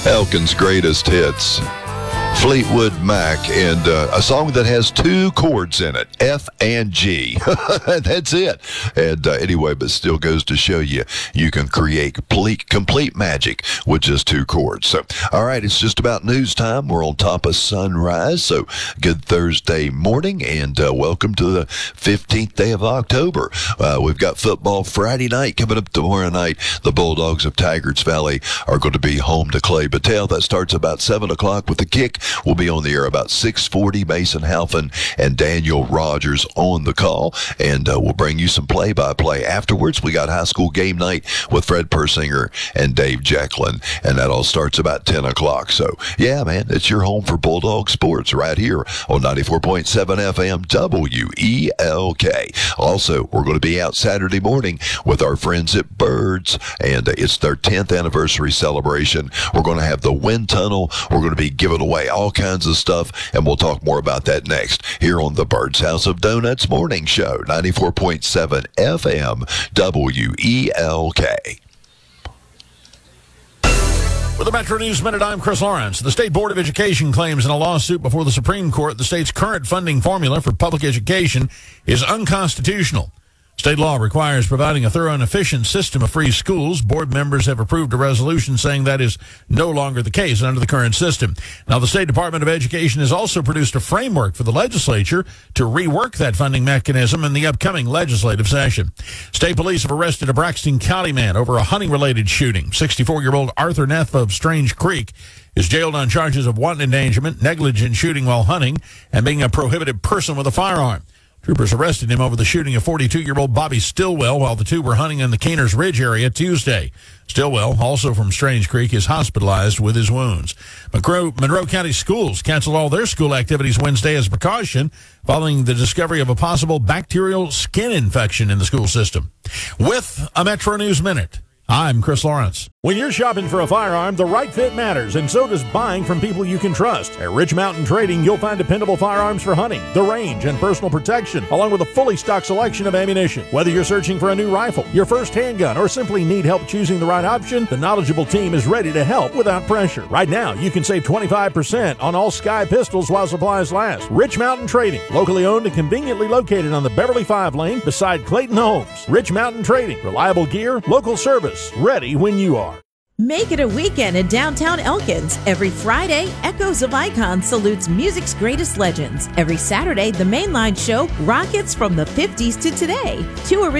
Elkin's greatest hits. Fleetwood Mac, and a song that has two chords in it, F and G. That's it. And anyway, but still goes to show you can create complete magic with just two chords. So, all right, it's just about news time. We're on top of sunrise. So, good Thursday morning, and welcome to the 15th day of October. We've got football Friday night coming up tomorrow night. The Bulldogs of Taggarts Valley are going to be home to Clay Battelle. That starts about 7 o'clock with the kick. We'll be on the air about 6:40. Mason Halfin and Daniel Rogers on the call, and we'll bring you some play-by-play afterwards. We got high school game night with Fred Persinger and Dave Jacklin, and that all starts about 10 o'clock. So, yeah, man, it's your home for Bulldog sports right here on 94.7 FM WELK. Also, we're going to be out Saturday morning with our friends at Birds, and it's their 10th anniversary celebration. We're going to have the wind tunnel. We're going to be giving away all kinds of stuff, and we'll talk more about that next here on the Bird's House of Donuts Morning Show, 94.7 FM WELK. With the Metro News Minute, I'm Chris Lawrence. The State Board of Education claims in a lawsuit before the Supreme Court the state's current funding formula for public education is unconstitutional. State law requires providing a thorough and efficient system of free schools. Board members have approved a resolution saying that is no longer the case under the current system. Now, the State Department of Education has also produced a framework for the legislature to rework that funding mechanism in the upcoming legislative session. State police have arrested a Braxton County man over a hunting-related shooting. 64-year-old Arthur Neff of Strange Creek is jailed on charges of wanton endangerment, negligent shooting while hunting, and being a prohibited person with a firearm. Troopers arrested him over the shooting of 42-year-old Bobby Stillwell while the two were hunting in the Caners Ridge area Tuesday. Stillwell, also from Strange Creek, is hospitalized with his wounds. Monroe County schools canceled all their school activities Wednesday as a precaution following the discovery of a possible bacterial skin infection in the school system. With a Metro News Minute, I'm Chris Lawrence. When you're shopping for a firearm, the right fit matters, and so does buying from people you can trust. At Rich Mountain Trading, you'll find dependable firearms for hunting, the range, and personal protection, along with a fully stocked selection of ammunition. Whether you're searching for a new rifle, your first handgun, or simply need help choosing the right option, the knowledgeable team is ready to help without pressure. Right now, you can save 25% on all Sky pistols while supplies last. Rich Mountain Trading, locally owned and conveniently located on the Beverly 5 lane beside Clayton Homes. Rich Mountain Trading, reliable gear, local service, ready when you are. Make it a weekend in downtown Elkins. Every Friday, Echoes of Icons salutes music's greatest legends. Every Saturday, the Mainline Show rockets from the 50s to today. Two